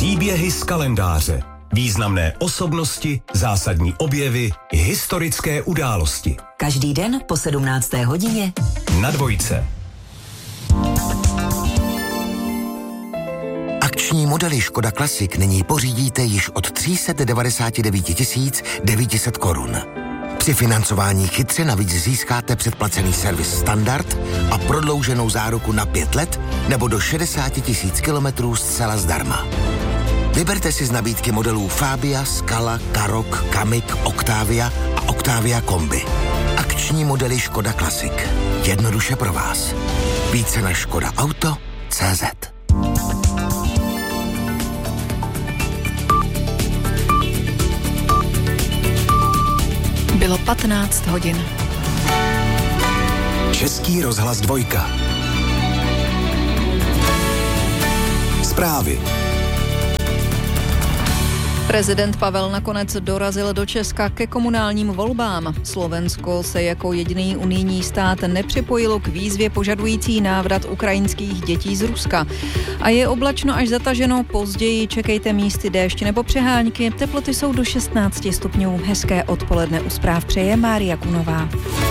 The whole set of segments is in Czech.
Příběhy z kalendáře. Významné osobnosti, zásadní objevy, historické události. Každý den po 17. hodině Na Dvojce. Akční modely Škoda Classic nyní pořídíte již od 399 900 korun. Při financování chytře navíc získáte předplacený servis standard a prodlouženou záruku na 5 let nebo do 60 000 kilometrů zcela zdarma. Vyberte si z nabídky modelů Fabia, Scala, Karoq, Kamiq, Octavia a Octavia Kombi. Akční modely Škoda Classic. Jednoduše pro vás. Více na škodaauto.cz. Bylo 15 hodin. Český rozhlas 2. Zprávy. Prezident Pavel nakonec dorazil do Česka ke komunálním volbám. Slovensko se jako jediný unijní stát nepřipojilo k výzvě požadující návrat ukrajinských dětí z Ruska. A je oblačno až zataženo, později čekejte místy déšť nebo přehánky. Teploty jsou do 16 stupňů. Hezké odpoledne u zpráv přeje Mária Kunová.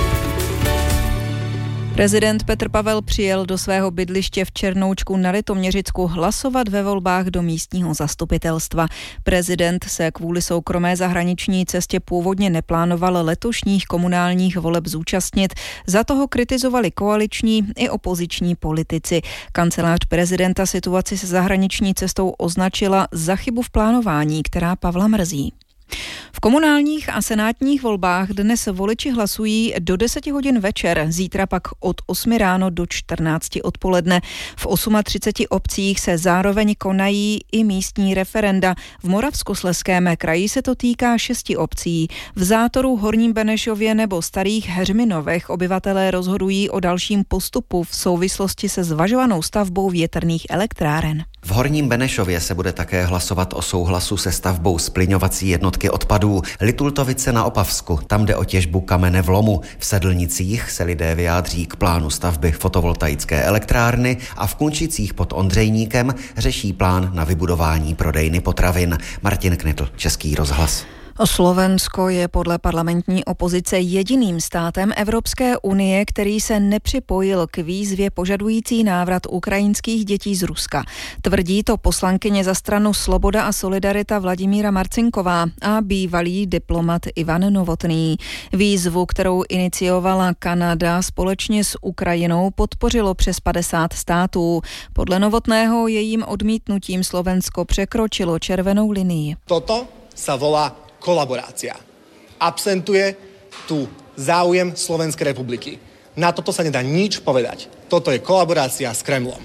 Prezident Petr Pavel přijel do svého bydliště v Černoučku na Litoměřicku hlasovat ve volbách do místního zastupitelstva. Prezident se kvůli soukromé zahraniční cestě původně neplánoval letošních komunálních voleb zúčastnit. Za toho kritizovali koaliční i opoziční politici. Kancelář prezidenta situaci se zahraniční cestou označila za chybu v plánování, která Pavla mrzí. V komunálních a senátních volbách dnes voliči hlasují do 10 hodin večer, zítra pak od 8 ráno do 14 odpoledne. V 38 obcích se zároveň konají i místní referenda. V Moravskoslezském kraji se to týká 6 obcí. V Zátoru, Horním Benešově nebo Starých Heřminovech obyvatelé rozhodují o dalším postupu v souvislosti se zvažovanou stavbou větrných elektráren. V Horním Benešově se bude také hlasovat o souhlasu se stavbou zplyňovací jednotky odpadů. Litultovice na Opavsku, tam jde o těžbu kamene v lomu. V Sedlnicích se lidé vyjádří k plánu stavby fotovoltaické elektrárny a v Kunčicích pod Ondřejníkem řeší plán na vybudování prodejny potravin. Martin Knitl, Český rozhlas. Slovensko je podle parlamentní opozice jediným státem Evropské unie, který se nepřipojil k výzvě požadující návrat ukrajinských dětí z Ruska. Tvrdí to poslankyně za stranu Sloboda a Solidarita Vladimíra Marcinková a bývalý diplomat Ivan Novotný. Výzvu, kterou iniciovala Kanada společně s Ukrajinou, podpořilo přes 50 států. Podle Novotného jejím odmítnutím Slovensko překročilo červenou linii. Toto sa volá kolaborácia. Absentuje tu záujem Slovenskej republiky. Na toto sa nedá nič povedať. Toto je kolaborácia s Kremlom.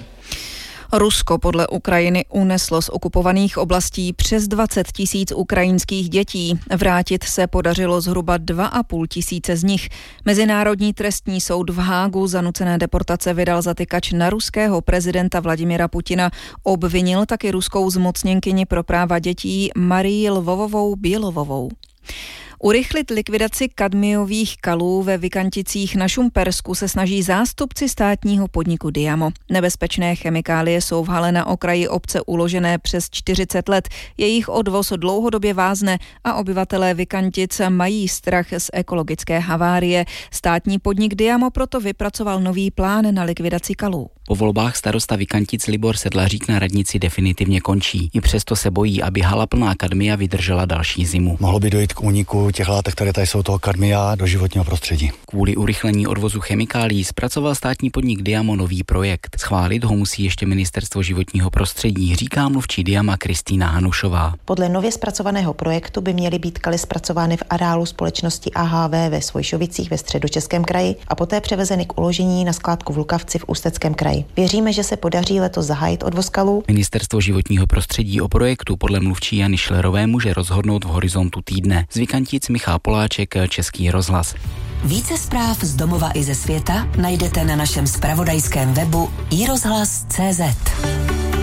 Rusko podle Ukrajiny uneslo z okupovaných oblastí přes 20 000 ukrajinských dětí. Vrátit se podařilo zhruba 2 500 z nich. Mezinárodní trestní soud v Hágu za nucené deportace vydal zatykač na ruského prezidenta Vladimira Putina. Obvinil taky ruskou zmocněnkyni pro práva dětí Marii Lvovovou-Bělovovou. Urychlit likvidaci kadmiových kalů ve Vikanticích na Šumpersku se snaží zástupci státního podniku Diamo. Nebezpečné chemikálie jsou v hale na okraji obce uložené přes 40 let. Jejich odvoz dlouhodobě vázne a obyvatelé Vikantic mají strach z ekologické havárie. Státní podnik Diamo proto vypracoval nový plán na likvidaci kalů. Po volbách starosta Vikantic Libor Sedlařík na radnici definitivně končí. I přesto se bojí, aby hala plná kadmia vydržela další zimu. Mohlo by dojít k úniku těch látek, které tady jsou toho kadmia, do životního prostředí. Kvůli urychlení odvozu chemikálií zpracoval státní podnik Diamo nový projekt. Schválit ho musí ještě Ministerstvo životního prostředí, říká mluvčí Diama Kristýna Hanušová. Podle nově zpracovaného projektu by měly být kaly zpracovány v areálu společnosti AHV ve Svojšovicích ve Středočeském kraji a poté převezeny k uložení na skládku v Lukavci v Ústeckém kraji. Věříme, že se podaří letos zahájit odvoz kalů. Ministerstvo životního prostředí o projektu podle mluvčí Jany Šlerové může rozhodnout v horizontu týdne. Z Vikantic Michal Poláček, Český rozhlas. Více zpráv z domova i ze světa najdete na našem zpravodajském webu iRozhlas.cz.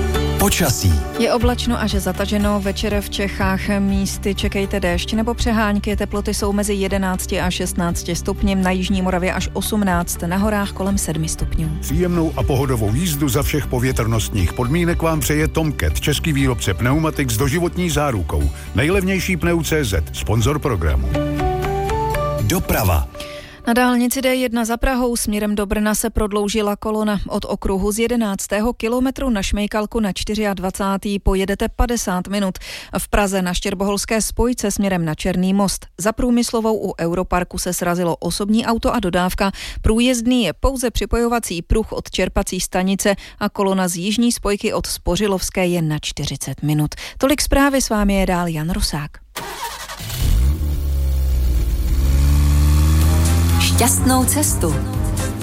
Počasí. Je oblačno až zataženo, večer v Čechách místy čekejte déšť nebo přehánky, teploty jsou mezi 11 a 16 stupni, na jižní Moravě až 18, na horách kolem 7 stupňů. Příjemnou a pohodovou jízdu za všech povětrnostních podmínek vám přeje Tomcat, český výrobce pneumatik s doživotní zárukou. Nejlevnější pneu.cz, sponzor programu. Doprava. Na dálnici D1 za Prahou směrem do Brna se prodloužila kolona. Od okruhu z 11. kilometru na Šmejkalku na 24. pojedete 50 minut. V Praze na Štěrboholské spojce směrem na Černý most. Za Průmyslovou u Europarku se srazilo osobní auto a dodávka. Průjezdný je pouze připojovací pruh od čerpací stanice a kolona z jižní spojky od Spořilovské je na 40 minut. Tolik zprávy, s vámi je dál Jan Rosák. Šťastnou cestu.